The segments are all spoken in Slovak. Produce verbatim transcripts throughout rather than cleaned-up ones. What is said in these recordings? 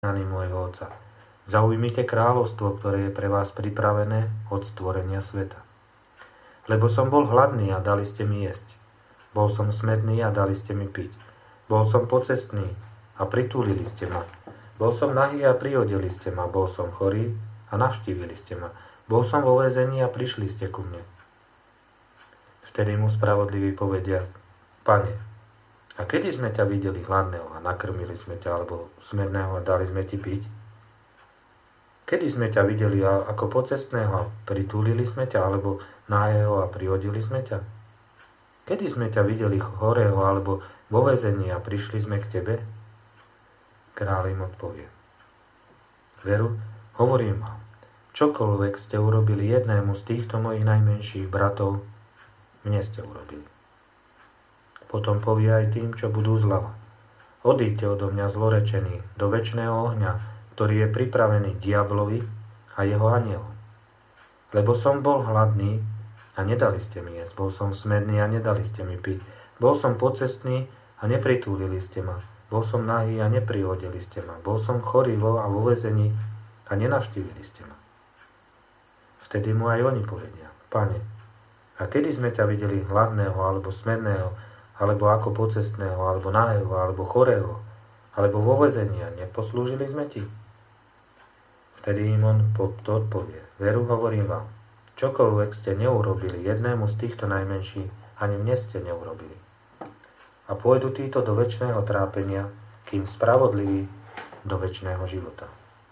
môjho Otca. Zaujmite kráľovstvo, ktoré je pre vás pripravené od stvorenia sveta. Lebo som bol hladný a dali ste mi jesť. Bol som smedný a dali ste mi piť. Bol som pocestný a pritúlili ste ma. Bol som nahý a prihodili ste ma. Bol som chorý a navštívili ste ma. Bol som vo väzení a prišli ste ku mne. Vtedy mu spravodliví povedia: Pane, a kedy sme ťa videli hladného a nakrmili sme ťa, alebo smedného a dali sme ti piť? Kedy sme ťa videli ako pocestného a pritúlili sme ťa, alebo nahého a prihodili sme ťa? Kedy sme ťa videli chorého alebo vo väzení a prišli sme k tebe? Kráľ im odpovie: Veru, hovorím vám, čokoľvek ste urobili jednému z týchto mojich najmenších bratov, mne ste urobili. Potom povie aj tým, čo budú zľava: Odíďte odo mňa zlorečení do večného ohňa, ktorý je pripravený diablovi a jeho anielom. Lebo som bol hladný a nedali ste mi jesť, bol som smedný a nedali ste mi piť, bol som pocestný a nepritúlili ste ma, bol som nahý a neprihodili ste ma, bol som chorý a vo väzení a nenavštívili ste ma. Vtedy mu aj oni povedia: Pane, a kedy sme ťa videli hladného alebo smedného, alebo ako pocestného, alebo nahého, alebo chorého, alebo vo väzení a neposlúžili sme ti? Vtedy im on to odpovie: Veru, hovorím vám, čokoľvek ste neurobili jednému z týchto najmenších, ani mne ste neurobili. A pôjdu títo do večného trápenia, kým spravodliví do večného života.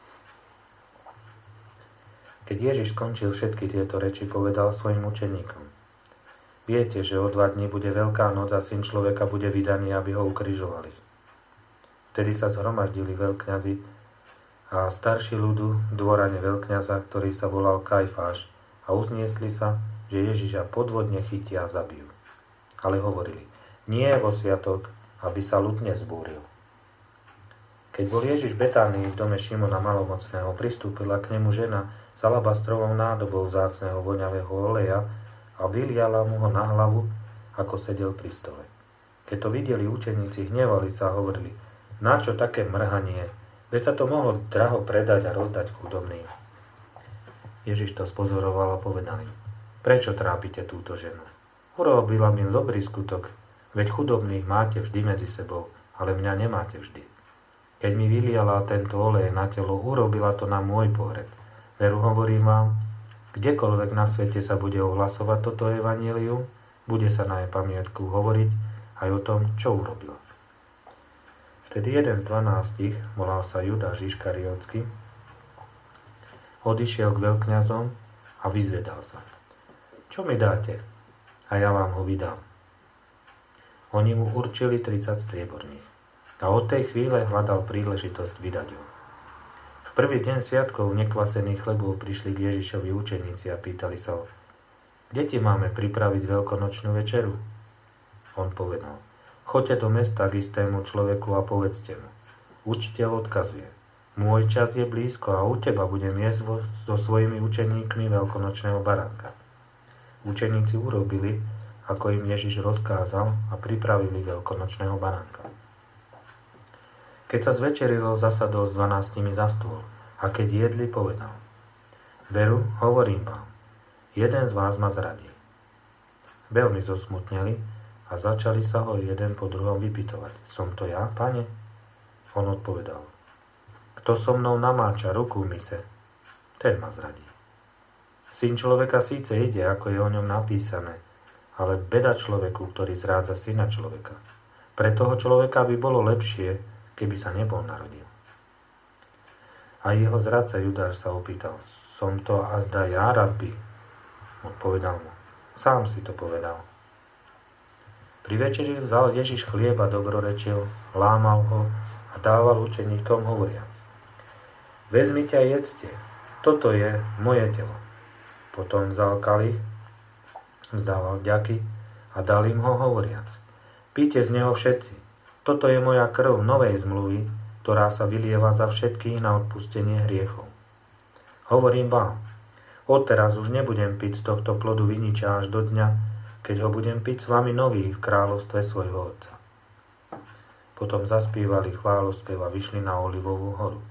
Keď Ježiš skončil všetky tieto reči, povedal svojim učeníkom: Viete, že o dva dní bude Veľká noc a Syn človeka bude vydaný, aby ho ukrižovali. Vtedy sa zhromaždili veľkňazi a starší ľudu v dvorane veľkňaza, ktorý sa volal Kajfáš, a uzniesli sa, že Ježiša podvodne chytia a zabijú. Ale hovorili: Nie vo sviatok, aby sa ľud nezbúril. Keď bol Ježiš v Betánii v dome Šimona Malomocného, pristúpila k nemu žena s alabastrovou nádobou vzácneho voňavého oleja a vyliala mu ho na hlavu, ako sedel pri stole. Keď to videli učeníci, hnevali sa a hovorili: Na čo také mrhanie? Veď sa to mohlo draho predať a rozdať chudobným. Ježiš to spozoroval a povedal im: Prečo trápite túto ženu? Urobila mi dobrý skutok, veď chudobných máte vždy medzi sebou, ale mňa nemáte vždy. Keď mi vyliala tento olej na telo, urobila to na môj pohreb. Veru, hovorím vám, kdekoľvek na svete sa bude ohlasovať toto evanjelium, bude sa na jej pamiatku hovoriť aj o tom, čo urobila. Vtedy jeden z dvanástich, volal sa Judáš Iškariótsky, odišiel k veľkňazom a vyzvedal sa: Čo mi dáte? A ja vám ho vydám. Oni mu určili tridsať strieborných a od tej chvíle hľadal príležitosť vydať ho. V prvý deň sviatkov nekvasených chlebov prišli k Ježišovi učeníci a pýtali sa ho: Kde ti máme pripraviť veľkonočnú večeru? On povedal: Choďte do mesta k istému človeku a povedzte mu: Učiteľ odkazuje: Môj čas je blízko a u teba budem jesť so svojimi učeníkmi veľkonočného baránka. Učeníci urobili, ako im Ježiš rozkázal, a pripravili veľkonočného baránka. Keď sa zvečerilo, zasadol s dvanástimi za stôl a keď jedli, povedal: Veru, hovorím vám, jeden z vás ma zradí. Veľmi zosmutneli a začali sa ho jeden po druhom vypytovať: Som to ja, pane? On odpovedal: Kto so mnou namáča ruku v mise, ten ma zradí. Syn človeka síce ide, ako je o ňom napísané, ale beda človeku, ktorý zrádza syna človeka. Pre toho človeka by bolo lepšie, keby sa nebol narodil. A jeho zradca Judáš sa opýtal: Som to azda ja, rabbi? Odpovedal mu: Sám si to povedal. Pri večeri vzal Ježiš chlieb a dobrorečil, lámal ho a dával učeníkom hovoriac: Vezmite a jedzte, toto je moje telo. Potom vzal kalich, vzdával vďaky a dal im ho hovoriac: Píte z neho všetci, toto je moja krv novej zmluvy, ktorá sa vylieva za všetkých na odpustenie hriechov. Hovorím vám, odteraz už nebudem piť z tohto plodu viniča až do dňa, keď ho budem piť s vami nový v kráľovstve svojho Otca. Potom zaspívali chválospev a vyšli na Olivovú horu.